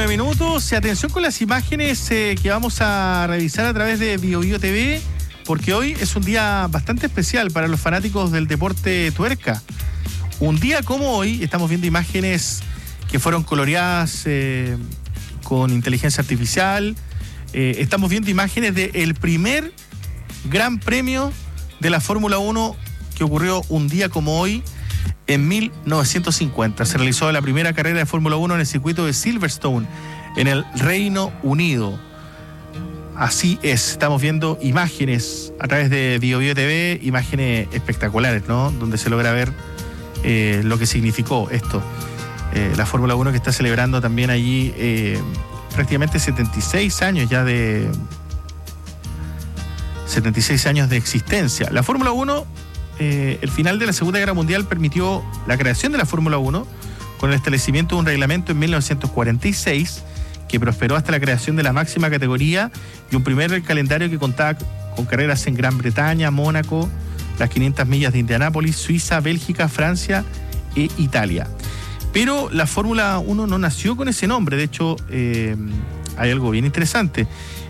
8:09. Y atención con las imágenes que vamos a revisar a través de BioBio TV, porque hoy es un día bastante especial para los fanáticos del deporte tuerca. Un día como hoy, estamos viendo imágenes que fueron coloreadas con inteligencia artificial. Estamos viendo imágenes del primer Gran Premio de la Fórmula 1 que ocurrió un día como hoy, en 1950. Se realizó la primera carrera de Fórmula 1 en el circuito de Silverstone, en el Reino Unido. Así es, estamos viendo imágenes a través de BioBio TV, imágenes espectaculares, ¿no? Donde se logra ver lo que significó esto. La Fórmula 1 que está celebrando también allí prácticamente 76 años ya de... 76 años de existencia. La Fórmula 1, el final de la Segunda Guerra Mundial permitió la creación de la Fórmula 1 con el establecimiento de un reglamento en 1946 que prosperó hasta la creación de la máxima categoría y un primer calendario que contaba con carreras en Gran Bretaña, Mónaco, las 500 millas de Indianápolis, Suiza, Bélgica, Francia e Italia. Pero la Fórmula 1 no nació con ese nombre. De hecho, hay algo bien interesante.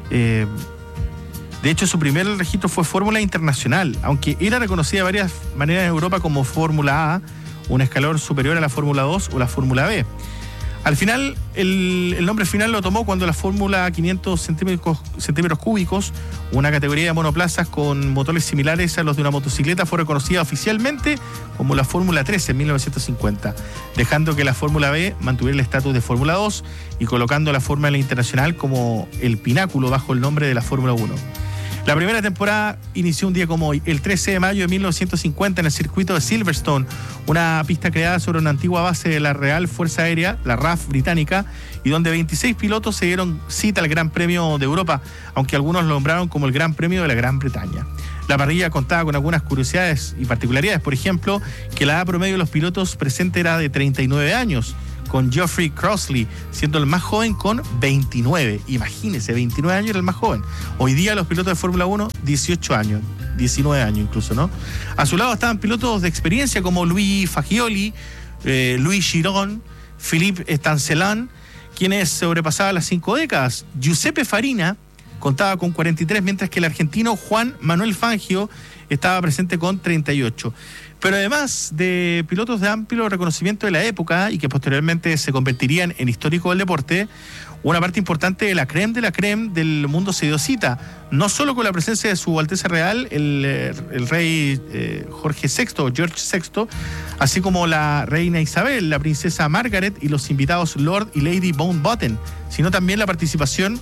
De hecho, su primer registro fue Fórmula Internacional, aunque era reconocida de varias maneras en Europa como Fórmula A, un escalón superior a la Fórmula 2 o la Fórmula B. Al final, el nombre final lo tomó cuando la Fórmula 500 centímetros cúbicos, una categoría de monoplazas con motores similares a los de una motocicleta, fue reconocida oficialmente como la Fórmula 13 en 1950, dejando que la Fórmula B mantuviera el estatus de Fórmula 2 y colocando la Fórmula Internacional como el pináculo bajo el nombre de la Fórmula 1. La primera temporada inició un día como hoy, el 13 de mayo de 1950, en el circuito de Silverstone, una pista creada sobre una antigua base de la Real Fuerza Aérea, la RAF británica, y donde 26 pilotos se dieron cita al Gran Premio de Europa, aunque algunos lo nombraron como el Gran Premio de la Gran Bretaña. La parrilla contaba con algunas curiosidades y particularidades, por ejemplo, que la edad promedio de los pilotos presente era de 39 años, con Geoffrey Crossley siendo el más joven con 29. Imagínense, 29 años era el más joven. Hoy día los pilotos de Fórmula 1, 18 años, 19 años incluso, ¿no? A su lado estaban pilotos de experiencia como Louis Fagioli, Louis Chiron, Philippe Stancelin, quienes sobrepasaban las 5 décadas. Giuseppe Farina contaba con 43, mientras que el argentino Juan Manuel Fangio estaba presente con 38. Pero además de pilotos de amplio reconocimiento de la época y que posteriormente se convertirían en históricos del deporte, una parte importante de la crème del mundo se dio cita, no solo con la presencia de su Alteza Real, el rey George VI, así como la reina Isabel, la princesa Margaret y los invitados Lord y Lady Mountbatten, sino también la participación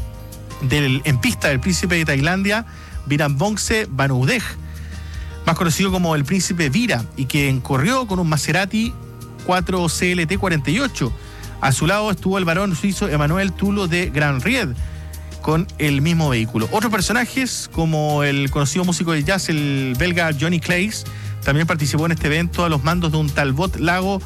en pista del príncipe de Tailandia, Viranbongse Vanudej, más conocido como el príncipe Vira, y que corrió con un Maserati 4 CLT 48. A su lado estuvo el varón suizo Emmanuel Tulo de Grand Ried con el mismo vehículo. Otros personajes, como el conocido músico de jazz, el belga Johnny Claes, también participó en este evento a los mandos de un Talbot Lago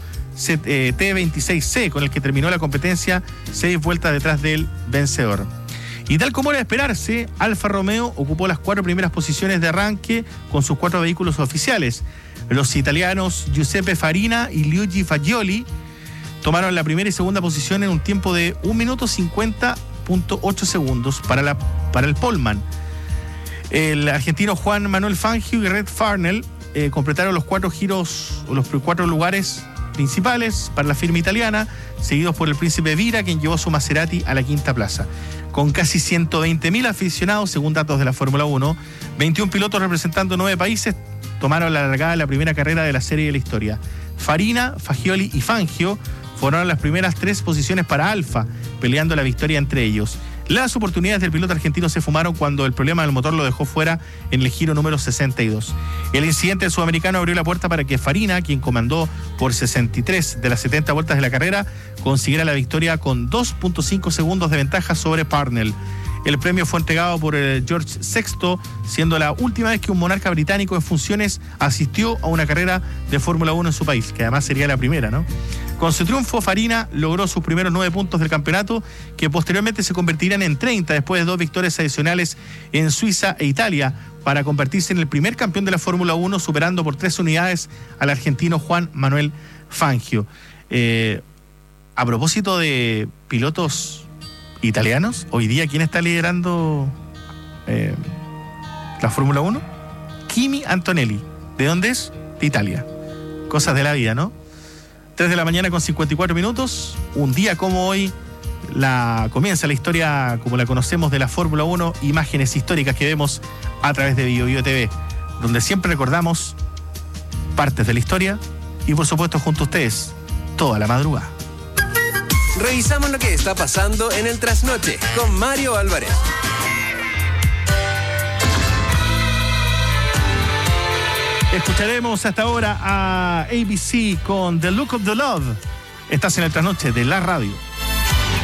T26C, con el que terminó la competencia 6 vueltas detrás del vencedor. Y tal como era de esperarse, Alfa Romeo ocupó las 4 primeras posiciones de arranque con sus 4 vehículos oficiales. Los italianos Giuseppe Farina y Luigi Fagioli tomaron la primera y segunda posición en un tiempo de 1 minuto 50.8 segundos para el poleman. El argentino Juan Manuel Fangio y Red Farnell completaron los 4 giros o los 4 lugares principales para la firma italiana, seguidos por el príncipe Vira, quien llevó su Maserati a la 5ª plaza. Con casi 120.000 aficionados, según datos de la Fórmula 1, 21 pilotos representando 9 países tomaron la largada de la primera carrera de la serie de la historia. Farina, Fagioli y Fangio fueron las primeras 3 posiciones para Alfa, peleando la victoria entre ellos. Las oportunidades del piloto argentino se fumaron cuando el problema del motor lo dejó fuera en el giro número 62. El incidente del sudamericano abrió la puerta para que Farina, quien comandó por 63 de las 70 vueltas de la carrera, consiguiera la victoria con 2.5 segundos de ventaja sobre Parnell. El premio fue entregado por George VI, siendo la última vez que un monarca británico en funciones asistió a una carrera de Fórmula 1 en su país, que además sería la primera, ¿no? Con su triunfo, Farina logró sus primeros 9 puntos del campeonato, que posteriormente se convertirían en 30 después de 2 victorias adicionales en Suiza e Italia, para convertirse en el primer campeón de la Fórmula 1, superando por 3 unidades al argentino Juan Manuel Fangio. a propósito de pilotos italianos, hoy día, ¿quién está liderando la Fórmula 1? Kimi Antonelli. ¿De dónde es? De Italia. Cosas de la vida, ¿no? 3 de la mañana con 54 minutos. Un día como hoy comienza la historia como la conocemos de la Fórmula 1. Imágenes históricas que vemos a través de BioBio TV, donde siempre recordamos partes de la historia y, por supuesto, junto a ustedes, toda la madrugada. Revisamos lo que está pasando en el trasnoche con Mario Álvarez. Escucharemos hasta ahora a ABC con The Look of the Love. Estás en el trasnoche de la radio.